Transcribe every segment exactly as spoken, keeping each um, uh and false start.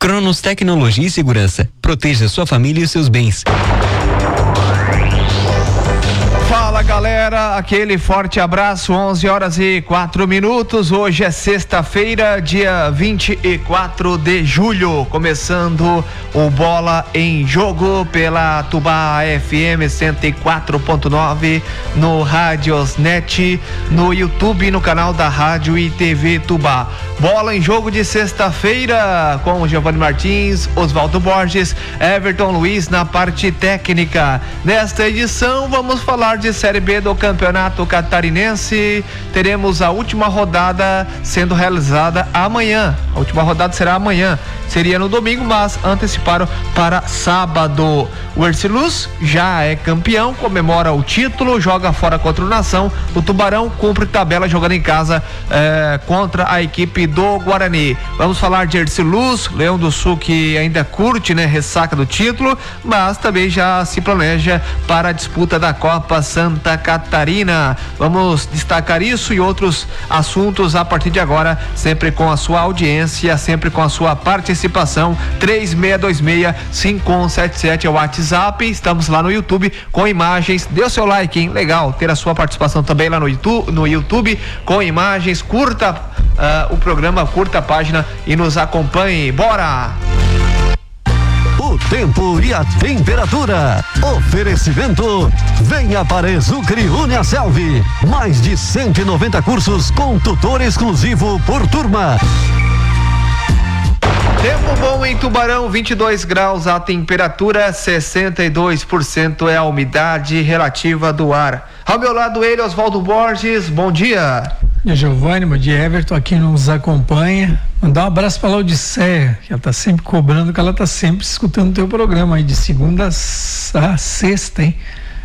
Cronos Tecnologia e Segurança. Proteja sua família e os seus bens. Fala galera, aquele forte abraço, onze horas e quatro minutos. Hoje é sexta-feira, dia vinte e quatro de julho, começando o Bola em Jogo pela Tubá F M cento e quatro ponto nove, no Radiosnet, no YouTube, no canal da Rádio e T V Tubá. Bola em Jogo de sexta-feira com Giovanni Martins, Oswaldo Borges, Everton Luiz na parte técnica. Nesta edição vamos falar de Série B do Campeonato Catarinense. Teremos a última rodada sendo realizada amanhã. A última rodada será amanhã. Seria no domingo, mas anteciparam para sábado. O Ercilus já é campeão, comemora o título, joga fora contra o Nação. O Tubarão cumpre tabela jogando em casa eh, contra a equipe do Guarani. Vamos falar de Ercilus, Leão do Sul, que ainda curte, né, ressaca do título, mas também já se planeja para a disputa da Copa Santa Catarina. Vamos destacar isso e outros assuntos a partir de agora, sempre com a sua audiência, sempre com a sua participação. três seis dois seis, cinco um sete sete é o WhatsApp. Estamos lá no YouTube com imagens. Dê o seu like, hein? Legal ter a sua participação também lá no YouTube, no YouTube com imagens. Curta uh, o programa, curta a página e nos acompanhe. Bora! O tempo e a temperatura. Oferecimento. Venha para Exucre Uniaselv. Mais de cento e noventa cursos com tutor exclusivo por turma. Tempo bom em Tubarão, vinte e dois graus a temperatura, sessenta e dois por cento é a umidade relativa do ar. Ao meu lado ele, Oswaldo Borges, bom dia. Bom dia, Giovanni, bom dia, Everton, aqui nos acompanha. Mandar um abraço para a Laodiceia, que ela tá sempre cobrando, que ela tá sempre escutando o teu programa aí, de segunda a sexta, hein?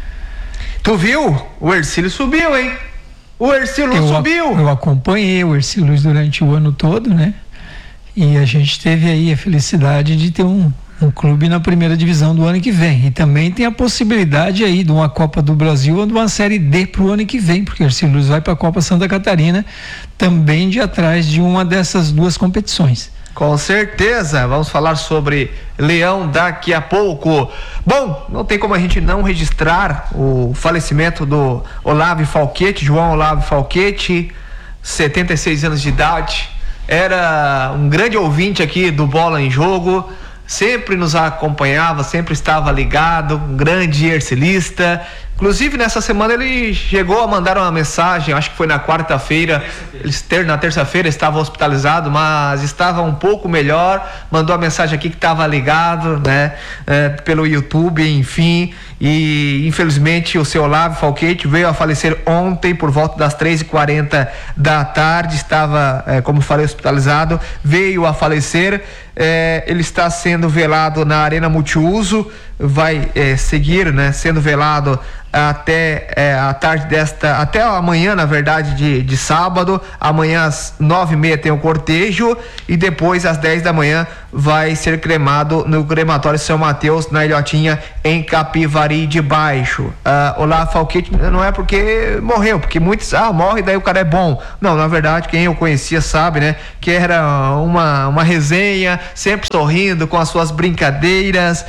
Tu viu? O Ercílio subiu, hein? O Ercílio eu, subiu. Eu acompanhei o Ercílio durante o ano todo, né? E a gente teve aí a felicidade de ter um, um clube na primeira divisão do ano que vem. E também tem a possibilidade aí de uma Copa do Brasil ou de uma Série D para o ano que vem, porque o Ercílio vai para a Copa Santa Catarina também de atrás de uma dessas duas competições. Com certeza, vamos falar sobre Leão daqui a pouco. Bom, não tem como a gente não registrar o falecimento do Olavo Falquete, João Olavo Falquete, setenta e seis anos de idade. Era um grande ouvinte aqui do Bola em Jogo, sempre nos acompanhava, sempre estava ligado, um grande ercilista. Inclusive nessa semana ele chegou a mandar uma mensagem, acho que foi na quarta-feira, ter, na terça-feira estava hospitalizado, mas estava um pouco melhor, mandou a mensagem aqui que estava ligado, né, é, pelo YouTube, enfim, e infelizmente o seu Olavo Falquete veio a falecer ontem por volta das três e quarenta da tarde, estava, é, como falei, hospitalizado, veio a falecer. É, ele está sendo velado na Arena Multiuso, vai é, seguir, né, sendo velado até é, a tarde desta, até amanhã, na verdade, de, de sábado. Amanhã às nove e meia tem o cortejo e depois às dez da manhã vai ser cremado no crematório São Mateus, na Ilhotinha, em Capivari de Baixo. Uh, Olavo Falquete não é porque morreu, porque muitos, ah, morre, daí o cara é bom. Não, na verdade, quem eu conhecia sabe, né, que era uma, uma resenha, sempre sorrindo com as suas brincadeiras,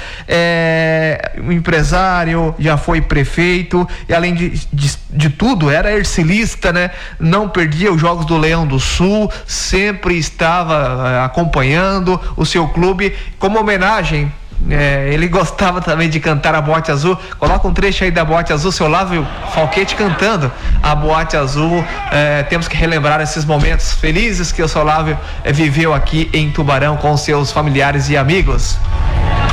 é, um empresário, já foi prefeito e além de, de, de tudo era ercilista, né? Não perdia os jogos do Leão do Sul, sempre estava uh, acompanhando o seu clube. Como homenagem, é, ele gostava também de cantar a Boate Azul. Coloca um trecho aí da Boate Azul, seu Olavo Falquete cantando a Boate Azul. É, temos que relembrar esses momentos felizes que o seu Olavo é, viveu aqui em Tubarão com seus familiares e amigos.